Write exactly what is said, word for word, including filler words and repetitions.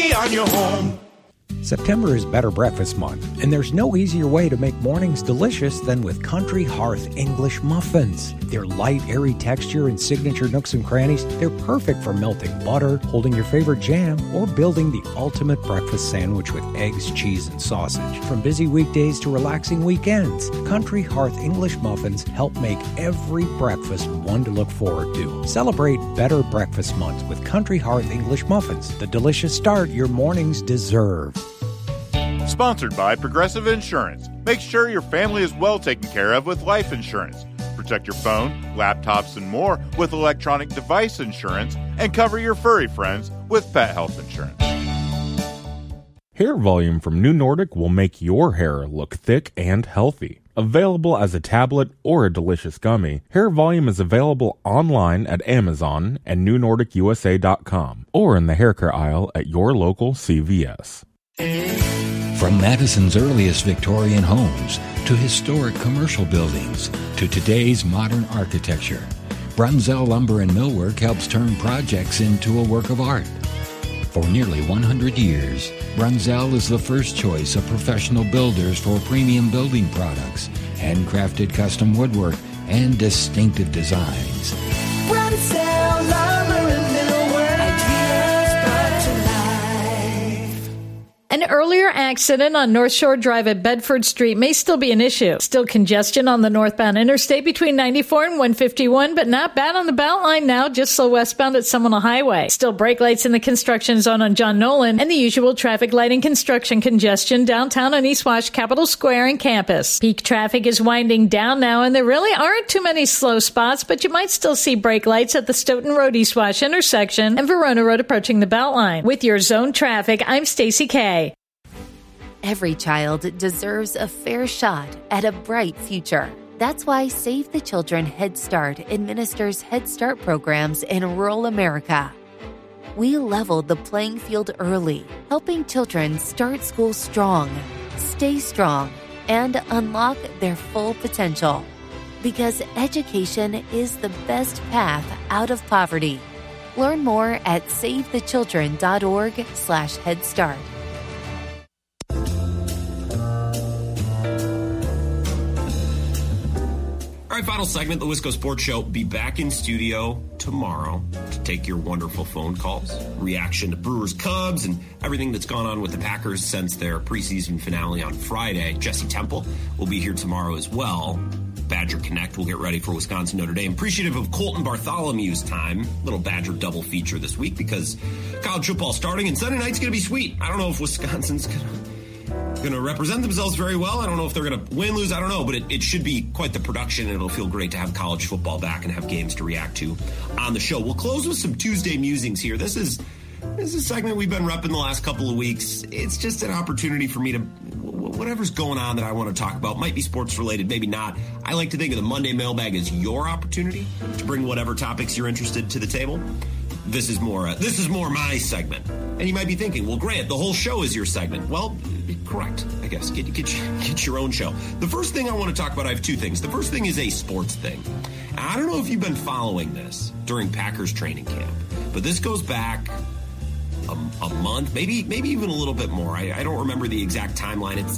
be on your home. September is Better Breakfast Month, and there's no easier way to make mornings delicious than with Country Hearth English muffins. Their light, airy texture and signature nooks and crannies, they're perfect for melting butter, holding your favorite jam, or building the ultimate breakfast sandwich with eggs, cheese, and sausage. From busy weekdays to relaxing weekends, Country Hearth English muffins help make every breakfast one to look forward to. Celebrate Better Breakfast Month with Country Hearth English muffins, the delicious start your mornings deserve. Sponsored by Progressive Insurance. Make sure your family is well taken care of with life insurance. Protect your phone, laptops, and more with electronic device insurance, and cover your furry friends with pet health insurance. Hair Volume from New Nordic will make your hair look thick and healthy. Available as a tablet or a delicious gummy, Hair Volume is available online at Amazon and new nordic u s a dot com or in the hair care aisle at your local C V S. From Madison's earliest Victorian homes to historic commercial buildings to today's modern architecture, Brunzell Lumber and Millwork helps turn projects into a work of art. For nearly one hundred years, Brunzell is the first choice of professional builders for premium building products, handcrafted custom woodwork, and distinctive designs. Brunzell Lumber and Millwork, ideas brought to life. An earlier accident on North Shore Drive at Bedford Street may still be an issue. Still congestion on the northbound interstate between ninety-four and one fifty-one, but not bad on the Beltline now, just slow westbound at Seminole Highway. Still brake lights in the construction zone on John Nolan, and the usual traffic light and construction congestion downtown on East Wash, Capitol Square, and Campus. Peak traffic is winding down now, and there really aren't too many slow spots, but you might still see brake lights at the Stoughton Road East Wash intersection and Verona Road approaching the Beltline. With your zone traffic, I'm Stacey Kay. Every child deserves a fair shot at a bright future. That's why Save the Children Head Start administers Head Start programs in rural America. We leveled the playing field early, helping children start school strong, stay strong, and unlock their full potential. Because education is the best path out of poverty. Learn more at savethechildren.org slash Head Start. All right, final segment, the Wisco Sports Show. Be back in studio tomorrow to take your wonderful phone calls, reaction to Brewers Cubs, and everything that's gone on with the Packers since their preseason finale on Friday. Jesse Temple will be here tomorrow as well. Badger Connect will get ready for Wisconsin Notre Dame. Appreciative of Colton Bartholomew's time. Little Badger double feature this week because college football starting, and Sunday night's going to be sweet. I don't know if Wisconsin's going to... going to represent themselves very well. I don't know if they're going to win, lose. I don't know, but it, it should be quite the production, and it'll feel great to have college football back and have games to react to on the show. We'll close with some Tuesday musings here. This is this is a segment we've been repping the last couple of weeks. It's just an opportunity for me to, whatever's going on that I want to talk about, might be sports related, maybe not. I like to think of the Monday mailbag as your opportunity to bring whatever topics you're interested to the table. This is more uh, this is more my segment. And you might be thinking, well, Grant, the whole show is your segment. Well, correct, I guess. Get, get, get your own show. The first thing I want to talk about, I have two things. The first thing is a sports thing. And I don't know if you've been following this during Packers training camp, but this goes back a, a month, maybe maybe even a little bit more. I, I don't remember the exact timeline. It's